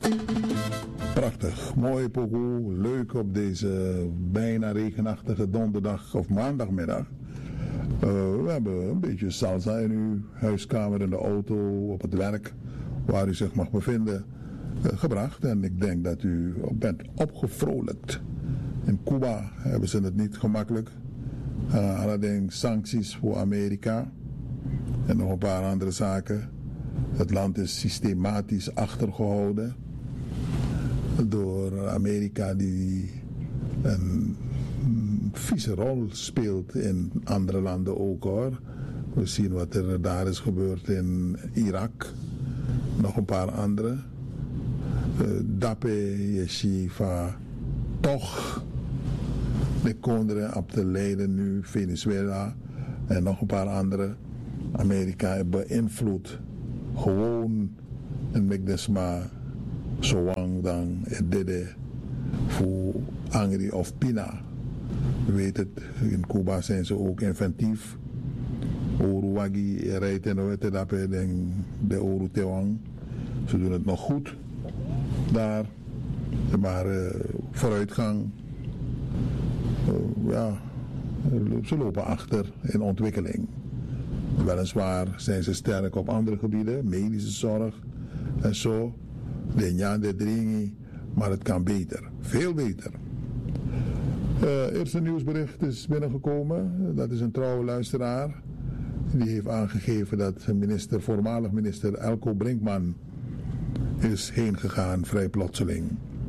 Prachtig, mooi pokoe, leuk op deze bijna regenachtige donderdag of maandagmiddag. We hebben een beetje salsa in uw huiskamer, in de auto, op het werk, waar u zich mag bevinden, gebracht. En ik denk dat u bent opgevrolijkt. In Cuba hebben ze het niet gemakkelijk. Allerdings sancties voor Amerika en nog een paar andere zaken. Het land is systematisch achtergehouden door Amerika, die een vieze rol speelt in andere landen ook hoor. We zien wat er daar is gebeurd in Irak, nog een paar andere. Dape Yeshiva toch de konderen op te leiden nu, Venezuela en nog een paar andere. Amerika beïnvloedt gewoon en Mekdesma zolang dan het dede voor Angri of Pina. U weet het, in Cuba zijn ze ook inventief. Oruwagi rijdt en weet dat de Oru Tewang. Ze doen het nog goed daar. Maar vooruitgang, ja, ze lopen achter in ontwikkeling. Weliswaar zijn ze sterk op andere gebieden, medische zorg en zo. De dringi, maar het kan beter, veel beter. Eerste nieuwsbericht is binnengekomen. Dat is een trouwe luisteraar. Die heeft aangegeven dat voormalig minister Elko Brinkman is heen gegaan, vrij plotseling.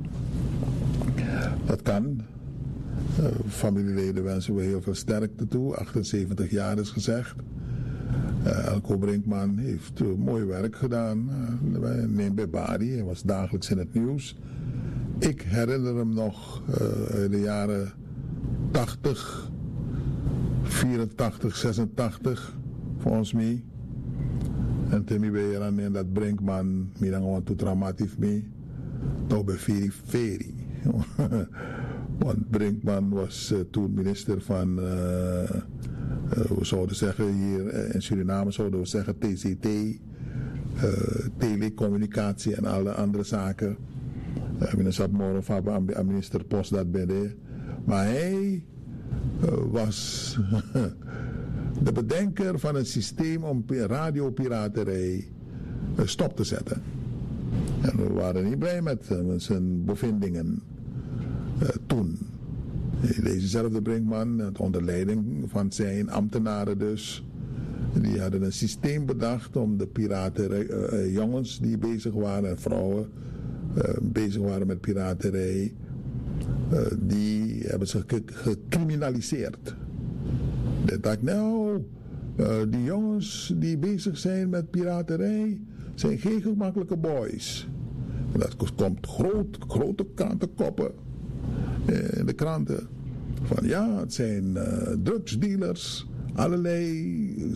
Dat kan. Familieleden wensen we heel veel sterkte toe. 78 jaar is gezegd. Elko Brinkman heeft mooi werk gedaan. Neem bij Bari, hij was dagelijks in het nieuws. Ik herinner hem nog in de jaren 80, 84, 86, volgens mij. En toen ben je aan dat Brinkman, mij dan gewoon te dramatisch mee. Toch bij Feri. Want Brinkman was toen minister van, we zouden zeggen hier in Suriname, zouden we zeggen TCT, telecommunicatie en alle andere zaken. Minister Moro van minister Post dat bij. Maar hij was de bedenker van een systeem om radiopiraterij stop te zetten. En we waren niet blij met zijn bevindingen toen. Dezezelfde Brinkman, onder leiding van zijn ambtenaren dus, die hadden een systeem bedacht om de piraterij, jongens die bezig waren en vrouwen bezig waren met piraterij, die hebben ze gecriminaliseerd. Ik dacht, nou, die jongens die bezig zijn met piraterij zijn geen gemakkelijke boys. En dat komt grote krantenkoppen in de kranten. Van ja, het zijn drugsdealers, allerlei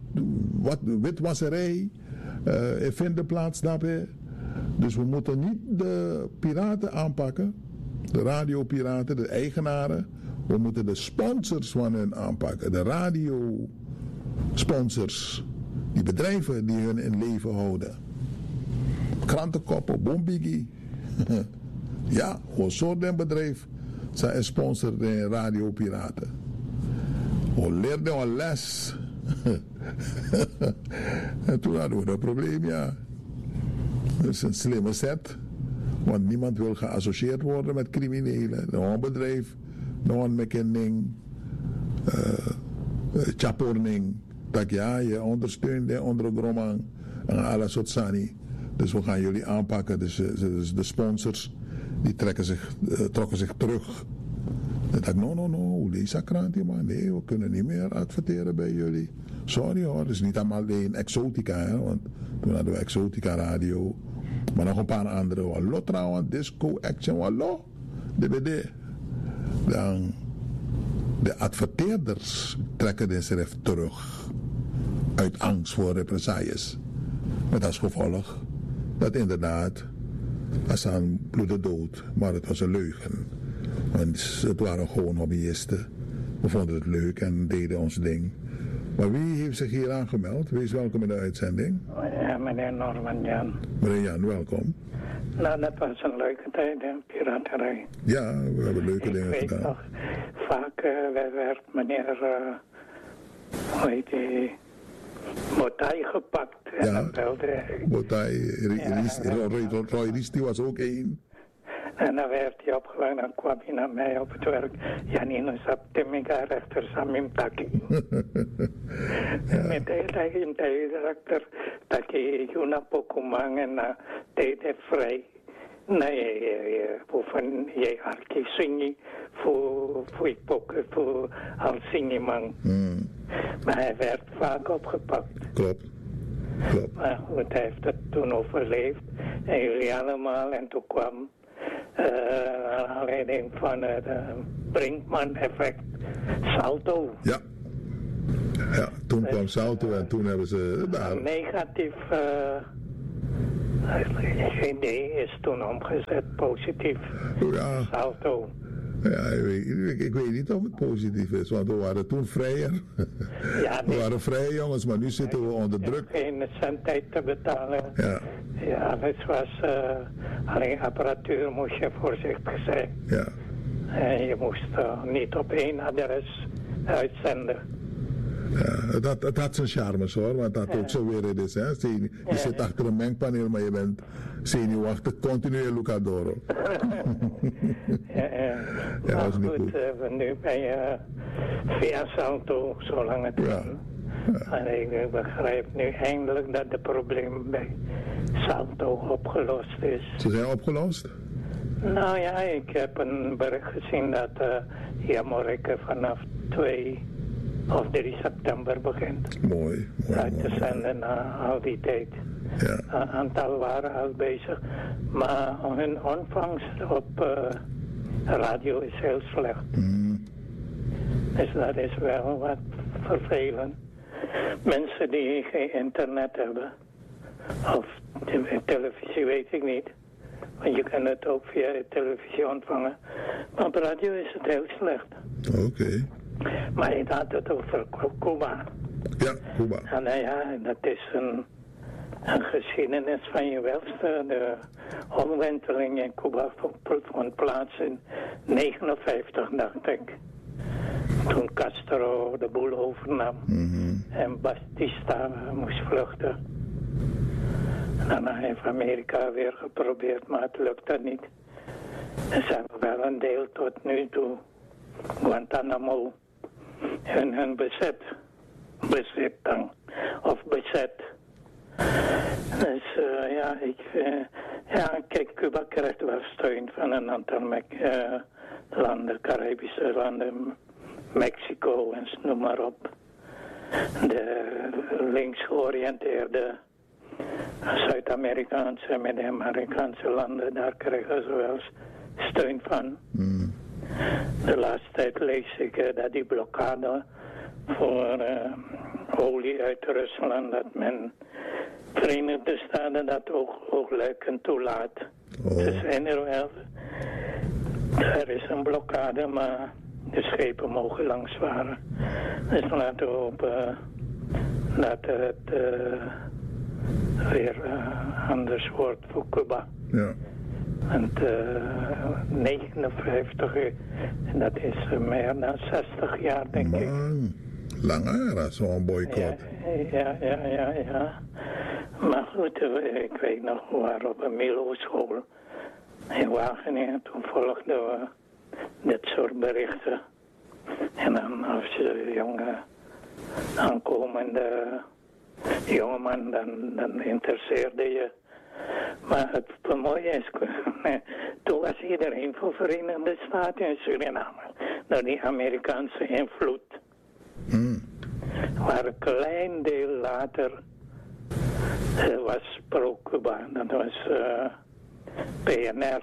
witwasserij vindt plaats daarbij. Dus we moeten niet de piraten aanpakken, de radiopiraten, de eigenaren. We moeten de sponsors van hen aanpakken, de radiosponsors, die bedrijven die hun in leven houden. Krantenkoppen, bombigi. Ja, gewoon zo'n bedrijf zijn sponsor de radiopiraten. We leerden een les. En toen hadden we een probleem, ja. Dat is een slimme set. Want niemand wil geassocieerd worden met criminelen. Nog een bedrijf, nog een McKinning, Chaporning. Dat ja, je ondersteunt de ondergromang en alle soort sani. Dus we gaan jullie aanpakken. Dus de sponsors die trokken zich terug. Ik dacht, no, Lisa Kranti man, nee, we kunnen niet meer adverteren bij jullie. Sorry hoor, het is niet alleen Exotica, hè, want toen hadden we Exotica Radio. Maar nog een paar andere, wallo trouwens, Disco Action, wallo, DBD. Dan, de adverteerders trekken zich terug uit angst voor represailles. Met als gevolg dat inderdaad Hassan bloedde dood, maar het was een leugen. Want het waren gewoon hobbyisten. We vonden het leuk en deden ons ding. Maar wie heeft zich hier aangemeld? Wees welkom in de uitzending. Ja, meneer Norman Jan. Meneer Jan, welkom. Nou, dat was een leuke tijd, hè, piraterij. Ja, we hebben leuke dingen gedaan. Ik weet nog, vaak werd meneer, hoe heet die, Motai gepakt. En Ja, dan belde Motai, Roy Ries, die was ook één. En dan werd hij opgevangen, dan kwam hij naar mij op het werk. Janino Saptemiga rechter Samim Taki. Met de hele tijd rechter Taki Juna Pokumang en tijd vrij. Nee, van jij arki singi voor ik pokken voor al singi man. Maar hij werd vaak opgepakt. Klopt. Maar goed, hij heeft het toen overleefd. En jullie allemaal. En toen kwam naar aanleiding van het Brinkman-effect Salto. Ja. Ja, toen kwam Salto en toen hebben ze daar... Negatief idee is toen omgezet, positief Ja. Salto. Ja, ik weet niet of het positief is, want we waren toen vrijer. Ja, we waren vrije jongens, maar nu zitten we onder druk. Geen centheid te betalen. Ja. Ja, alles was, alleen apparatuur moest je voorzichtig zijn. Ja. En je moest niet op één adres uitzenden. Ja, het had zijn charmes hoor, want dat ook zo weer het is. Hè? Je zit achter een mengpaneel, maar je bent zenuwachtig, continu in Lucadoro. Ja, maar goed, nu ben je via Salto zo lang het kan. En ik begrijp nu eindelijk dat het probleem bij Salto opgelost is. Ze zijn opgelost? Nou ja, ik heb een bericht gezien dat Jamorikke vanaf 2 of 3 september begint. Mooi. Uit te zenden na al die tijd. Ja. Een aantal waren al bezig. Maar hun ontvangst op radio is heel slecht. Dus dat is wel wat vervelend. Mensen die geen internet hebben, of televisie weet ik niet. Want je kan het ook via de televisie ontvangen. Maar op radio is het heel slecht. Oké. Maar ik had het over Cuba. Ja, Cuba. En nou ja, dat is een geschiedenis van je welste. De omwenteling in Cuba vond plaats in 1959, dacht ik. Toen Castro de boel overnam. En Batista moest vluchten. En dan heeft Amerika weer geprobeerd, maar het lukte niet. En ze hebben wel een deel tot nu toe Guantanamo hun bezet dan, of bezet. Dus kijk, Cuba krijgt wel steun van een aantal landen, Caribische landen, Mexico en noem maar op. De links georiënteerde Zuid-Amerikaanse en Midden-Amerikaanse landen, daar krijgen ze wel steun van. De laatste tijd lees ik dat die blokkade voor olie uit Rusland, dat men Verenigde Staten dat ook luikend toelaat. Ze zijn er wel. Er is een blokkade, maar de schepen mogen langs varen. Dus laten we hopen dat het weer anders wordt voor Cuba. Ja. Want 59, dat is meer dan 60 jaar, denk ik. Langer, zo'n boycott. Ja. Maar goed, ik weet nog, we waren op een Milo-school in Wageningen. Toen volgden we dit soort berichten. En dan als je jonge aankomende jongeman, dan interesseerde je. Maar het mooie is, toen was iedereen voor Verenigde Staten en Suriname. Door die Amerikaanse invloed. Maar een klein deel later was pro-Cuba. Dat was PNR.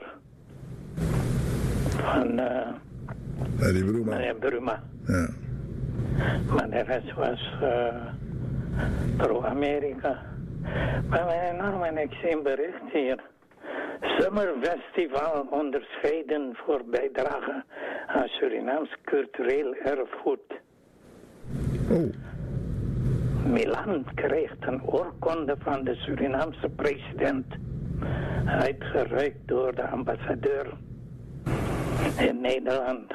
Van meneer Bruma. Ja. Maar de rest was pro-Amerika. Maar Norman, ik zie een bericht hier. Summer Festival onderscheiden voor bijdrage aan Surinaams cultureel erfgoed. Oh. Milan krijgt een oorkonde van de Surinaamse president. uitgereikt door de ambassadeur in Nederland.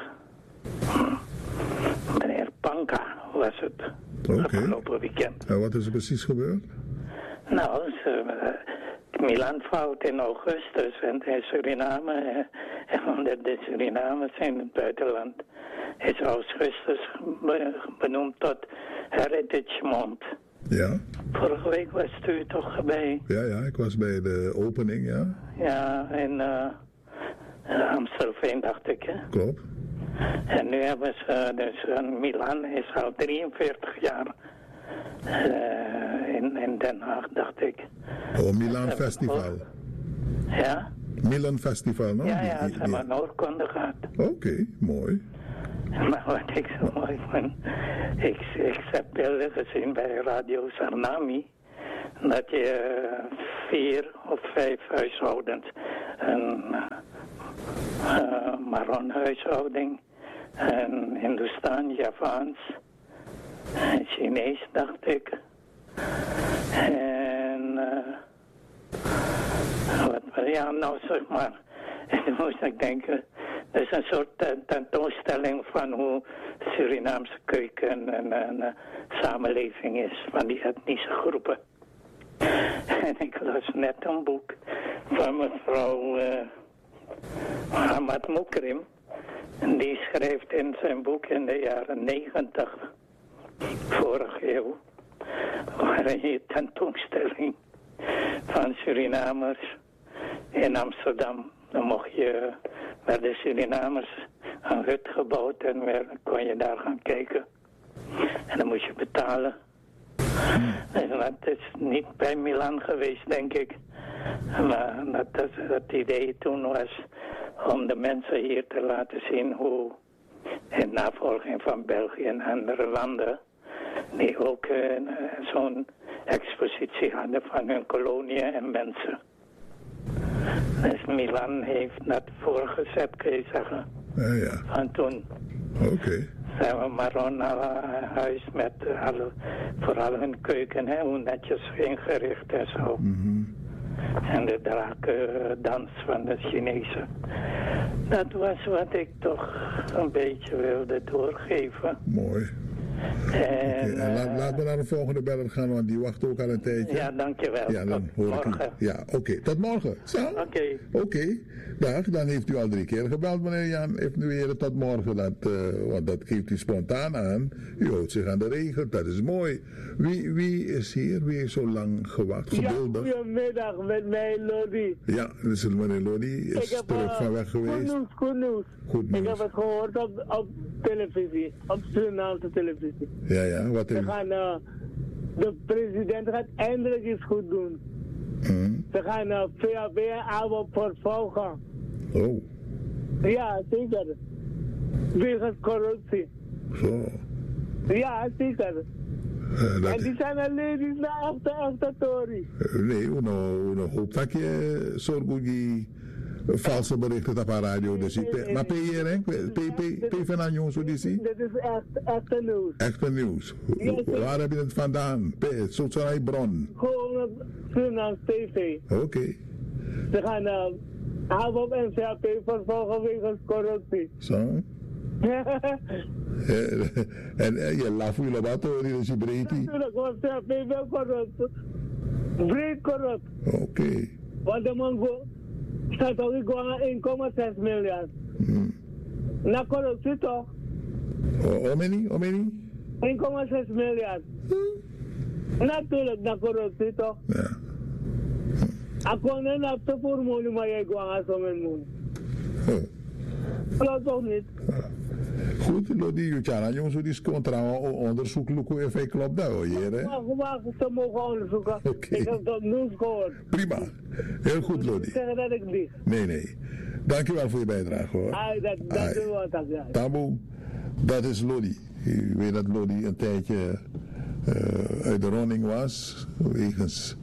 Meneer Panka was het afgelopen weekend. En wat is er precies gebeurd? Nou, Milan valt in augustus en in Suriname, omdat de Surinamers in het buitenland, is augustus benoemd tot Heritage Month. Ja. Vorige week was u toch bij? Ja, ik was bij de opening, ja. Ja, in Amstelveen, dacht ik, hè? Klopt. En nu hebben ze, dus Milan is al 43 jaar in Den Haag, dacht ik. Oh, Milan Festival. Ja? Milan Festival, no? Ja, ze hebben een oorkonde gehad. Oké, mooi. Maar wat ik zo mooi vond, ik heb beelden gezien bij Radio Sarnami, dat je 4 of 5 huishoudens, een Maron-huishouding, een Hindustan, Javaans, een Chinees, dacht ik, en ja, nou zeg maar, moest ik denken, dat is een soort tentoonstelling van hoe Surinaamse keuken en samenleving is van die etnische groepen. En ik las net een boek van mevrouw Hamad Moukrim. En die schrijft in zijn boek in de jaren 90, vorige eeuw, waarin je tentoonstelling van Surinamers in Amsterdam. Dan mocht je bij de Surinamers een hut gebouwd en kon je daar gaan kijken. En dan moest je betalen. En dat is niet bij Milan geweest, denk ik. Maar dat idee toen was om de mensen hier te laten zien hoe, in navolging van België en andere landen, die ook zo'n expositie hadden van hun koloniën en mensen. Dus Milan heeft dat voorgezet, kun je zeggen. Ja. Van toen. Oké. Zijn we Maron huis met vooral hun keuken, hè, hoe netjes ingericht en zo. Mm-hmm. En de drakendans van de Chinezen. Dat was wat ik toch een beetje wilde doorgeven. Mooi. En laten we naar de volgende beller gaan, want die wacht ook al een tijdje. Ja, dankjewel. Ja, dan tot hoor morgen. Ja, oké. Tot morgen. Zo? Oké. Dag, dan heeft u al 3 keer gebeld, meneer Jan. Evalueren tot morgen, want dat geeft u spontaan aan. U houdt zich aan de regel, dat is mooi. Wie is hier? Wie heeft zo lang gewacht? Geduldig? Ja, goedemiddag, met mij Lodi. Ja, dus meneer Lodi is terug van weg geweest. Goed nieuws. Ik heb het gehoord op televisie, op Surinaamse televisie. Ja, wat is... De president gaat eindelijk iets goed doen. Ze gaan VHB en AWO vervolgen. Oh. Ja, zeker. Wegens corruptie. Zo. Ja, zeker. En die zijn alleen niet naar echte Tory. Nee, uno hoop dat je zorgt die valse berichten op de radio. Dus maar P van Anjon, zo die zie? Dit is echte nieuws. Echte nieuws. Waar heb je het vandaan? Zo'n bron? Gewoon op Surinaams TV. Oké. Ze gaan AWOP en CAP vervolgen wegens corruptie. Zo. En je laat je laten dus je breed. Natuurlijk, want CAP wel corrupt. Breed corrupt. Oké. Want de man staat ook gewoon 1,6 miljard. Na corruptie toch? Hoe many? 1,6 miljard. Natuurlijk, na corruptie toch? Ja. Ako na napto voor mo mayagwa nga sa men. Klopt toch niet? Goed, Lodi, Jutjana, jongens, die is contra onderzoek, Luko, of klopt dat hoor, hier, hè? Wacht, ze mogen onderzoeken. Okay. Ik heb dat nieuws gehoord. Prima, heel goed, Lodi. Ik zeg dat ik lieg. Nee. Dankjewel voor je bijdrage, hoor. Dat is wat ik Taboe, dat is Lodi. U weet dat Lodi een tijdje uit de running was, wegens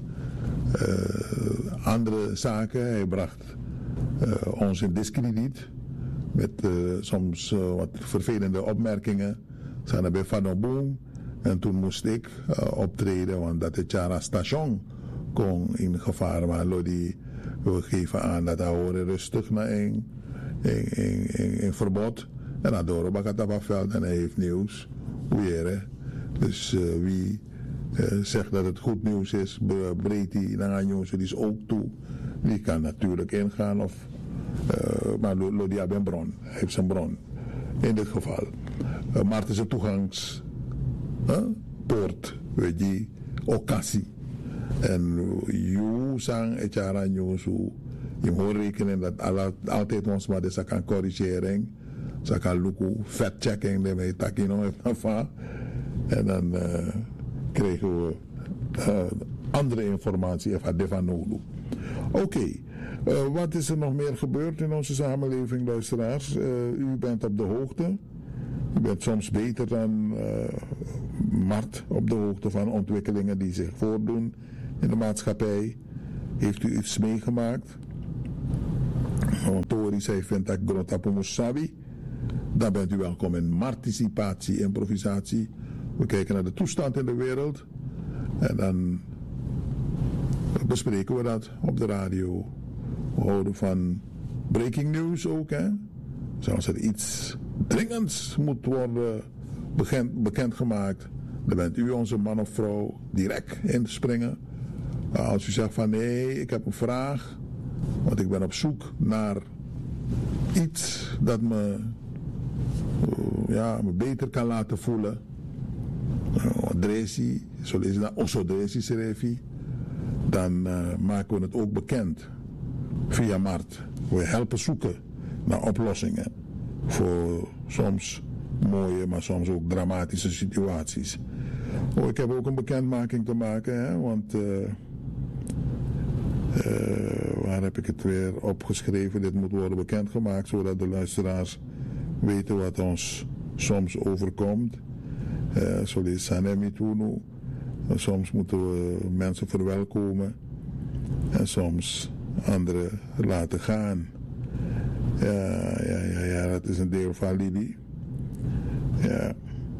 andere zaken. Hij bracht ons in diskrediet met soms wat vervelende opmerkingen. Zijn bij Van Boom. En toen moest ik optreden, want dat het Chara station kon in gevaar. Maar Lodi We geven aan dat hij horen rustig naar een verbod. En dan door op het veld en hij heeft nieuws. Weer, hè. Dus wie zegt dat het goed nieuws is, breed die naar nieuws, die is ook toe. Die kan natuurlijk ingaan of maar Lodi heeft een bron. Hij heeft zijn bron. In dit geval. Maar het is een toegangspoort, weet je, occasie. En je zang het jaar aan nieuws, je moet rekenen dat altijd ons maar dus kan corrigering, ze kan lukken, fact-checking, daarmee takino heeft ervan. En dan kregen we andere informatie van nodig. Oké. Wat is er nog meer gebeurd in onze samenleving, luisteraars? U bent op de hoogte. U bent soms beter dan Mart op de hoogte van ontwikkelingen die zich voordoen in de maatschappij. Heeft u iets meegemaakt? Tori zei, vindt dat Grotapumus Sabi. Dan bent u welkom in Marticipatie, improvisatie. We kijken naar de toestand in de wereld. En dan bespreken we dat op de radio. We houden van breaking news ook, hè. Zoals er iets dringends moet worden bekendgemaakt, dan bent u onze man of vrouw direct in te springen. Als u zegt van nee, ik heb een vraag, want ik ben op zoek naar iets dat me beter kan laten voelen. Adressie, zo lees je dat, Osodressie Serefi. Dan maken we het ook bekend via Mart. We helpen zoeken naar oplossingen voor soms mooie, maar soms ook dramatische situaties. Ik heb ook een bekendmaking te maken, hè, want waar heb ik het weer opgeschreven? Dit moet worden bekendgemaakt, zodat de luisteraars weten wat ons soms overkomt. Zo lees Sanemi Tunu. Soms moeten we mensen verwelkomen en soms anderen laten gaan. Ja, dat is een deel van Libi. Ja.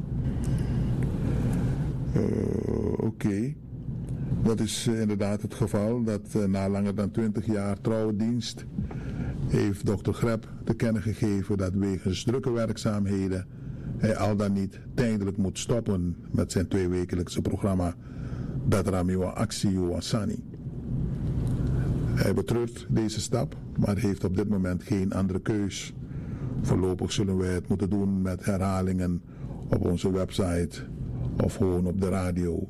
Oké. Dat is inderdaad het geval dat na langer dan 20 jaar trouwe dienst heeft dokter Greb te kennen gegeven dat wegens drukke werkzaamheden hij al dan niet tijdelijk moet stoppen met zijn 2-wekelijkse programma Datramiwa Actie Wasani. Hij betreurt deze stap, maar heeft op dit moment geen andere keus. Voorlopig zullen wij het moeten doen met herhalingen op onze website of gewoon op de radio.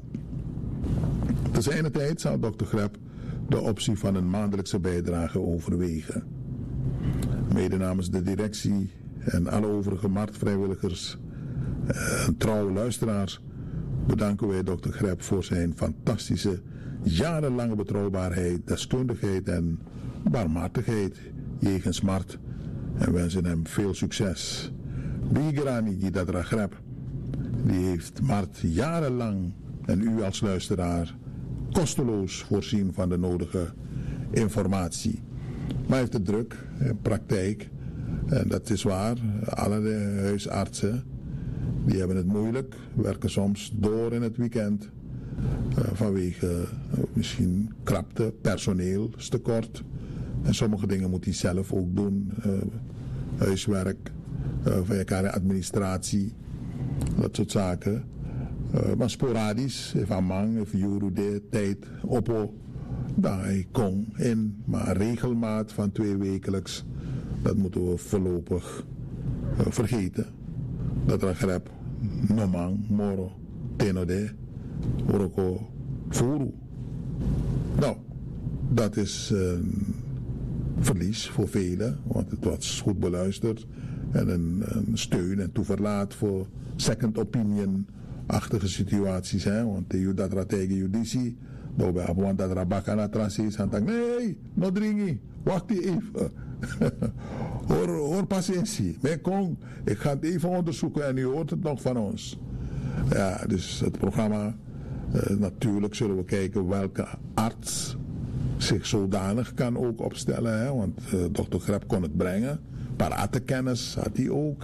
Te zijner tijd zal Dr. Greb de optie van een maandelijkse bijdrage overwegen. Mede namens de directie en alle overige marktvrijwilligers en trouwe luisteraars bedanken wij Dr. Greb voor zijn fantastische jarenlange betrouwbaarheid, deskundigheid en barmhartigheid jegens Mart en wensen hem veel succes. Bigrani Gidadra Greb, die heeft Mart jarenlang en u als luisteraar kosteloos voorzien van de nodige informatie. Maar hij heeft het druk in praktijk en dat is waar. Alle huisartsen die hebben het moeilijk, werken soms door in het weekend vanwege misschien krapte, personeelstekort. En sommige dingen moet hij zelf ook doen. Huiswerk, van elkaar administratie, dat soort zaken. Maar sporadisch, even mang, even jurude, tijd, oppo. Daar kon in, maar regelmaat van 2 wekelijks, dat moeten we voorlopig vergeten. Dat er grep, nomang, moro, tenode, oroko, furu. Nou, dat is verlies voor velen, want het was goed beluisterd. En een steun en toeverlaat voor second opinion-achtige situaties. Hè? Want je dat er tegen judici, want dat er bakana transies en dan nee, no dringi, wacht even. hoor patiëntie. Ik ga het even onderzoeken en u hoort het nog van ons. Ja, dus het programma, natuurlijk zullen we kijken welke arts zich zodanig kan ook opstellen. Hè? Want dokter Greb kon het brengen. Paratenkennis had hij ook.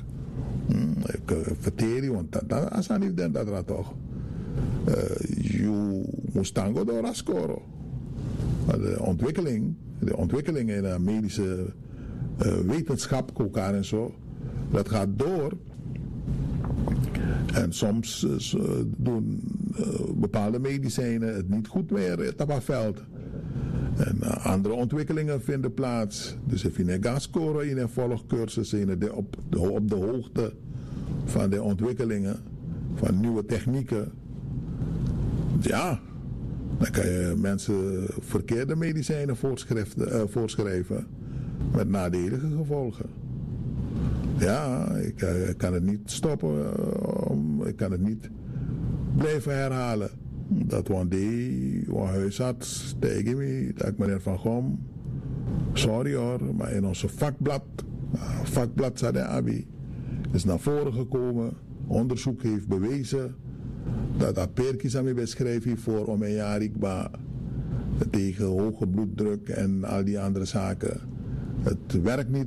Verteren, want dat is niet dat toch. Je moest tango door ascoro. De ontwikkeling de ontwikkelingen in de medische wetenschap, elkaar en zo, dat gaat door. En soms doen bepaalde medicijnen het niet goed meer in het tabakveld. En andere ontwikkelingen vinden plaats. Dus if je gaat scoren in een volgcursus, zijn op de hoogte van de ontwikkelingen, van nieuwe technieken. Ja, dan kan je mensen verkeerde medicijnen voorschrijven met nadelige gevolgen. Ja, ik kan het niet stoppen, ik kan het niet blijven herhalen. Dat one day, een huisarts tegen me, dat ik meneer Van Gom, sorry hoor, maar in onze vakblad Abi, is naar voren gekomen, onderzoek heeft bewezen dat dat perkjes aan mij beschrijft voor om een jaar tegen hoge bloeddruk en al die andere zaken. Het werkt niet